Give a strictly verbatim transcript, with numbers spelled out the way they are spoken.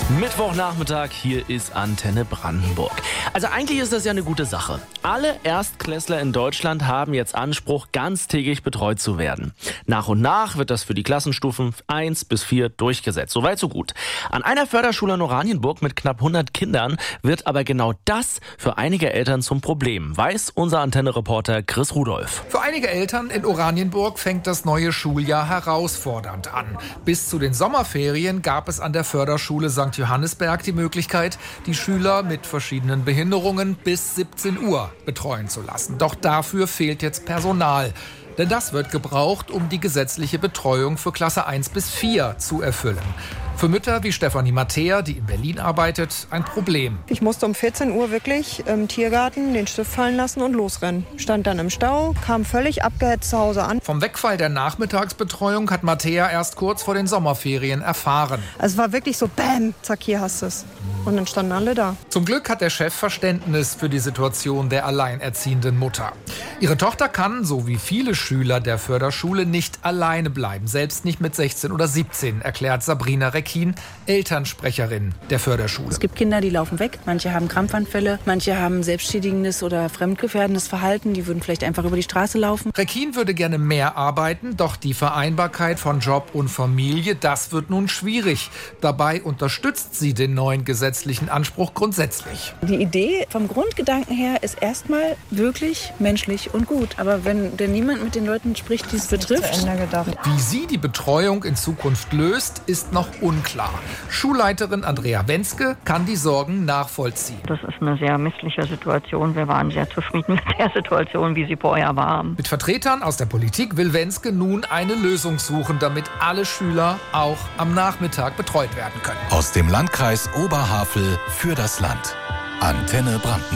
Mittwochnachmittag, hier ist Antenne Brandenburg. Also eigentlich ist das ja eine gute Sache. Alle Erstklässler in Deutschland haben jetzt Anspruch, ganztägig betreut zu werden. Nach und nach wird das für die Klassenstufen eins bis vier durchgesetzt. Soweit so gut. An einer Förderschule in Oranienburg mit knapp hundert Kindern wird aber genau das für einige Eltern zum Problem, weiß unser Antenne-Reporter Chris Rudolph. Für einige Eltern in Oranienburg fängt das neue Schuljahr herausfordernd an. Bis zu den Sommerferien gab es an der Förderschule Sankt Johannisberg die Möglichkeit, die Schüler mit verschiedenen Behinderungen bis siebzehn Uhr betreuen zu lassen. Doch dafür fehlt jetzt Personal. Denn das wird gebraucht, um die gesetzliche Betreuung für Klasse eins bis vier zu erfüllen. Für Mütter wie Stefanie Mattea, die in Berlin arbeitet, ein Problem. Ich musste um vierzehn Uhr wirklich im Tiergarten den Stift fallen lassen und losrennen. Stand dann im Stau, kam völlig abgehetzt zu Hause an. Vom Wegfall der Nachmittagsbetreuung hat Mattea erst kurz vor den Sommerferien erfahren. Es war wirklich so, bäm, zack, hier hast du es. Und dann standen alle da. Zum Glück hat der Chef Verständnis für die Situation der alleinerziehenden Mutter. Ihre Tochter kann, so wie viele Schüler der Förderschule, nicht alleine bleiben. Selbst nicht mit sechzehn oder siebzehn, erklärt Sabrina Rekin, Elternsprecherin der Förderschule. Es gibt Kinder, die laufen weg. Manche haben Krampfanfälle, manche haben selbstschädigendes oder fremdgefährdendes Verhalten. Die würden vielleicht einfach über die Straße laufen. Rekin würde gerne mehr arbeiten, doch die Vereinbarkeit von Job und Familie, das wird nun schwierig. Dabei unterstützt sie den neuen gesetzlichen Anspruch grundsätzlich. Die Idee vom Grundgedanken her ist erstmal wirklich menschlich und gut. Aber wenn denn niemand mit den Leuten spricht, die es betrifft. Wie sie die Betreuung in Zukunft löst, ist noch unklar. Schulleiterin Andrea Wenske kann die Sorgen nachvollziehen. Das ist eine sehr missliche Situation. Wir waren sehr zufrieden mit der Situation, wie sie vorher war. Mit Vertretern aus der Politik will Wenske nun eine Lösung suchen, damit alle Schüler auch am Nachmittag betreut werden können. Aus dem Landkreis Oberhavel für das Land. Antenne Brandenburg.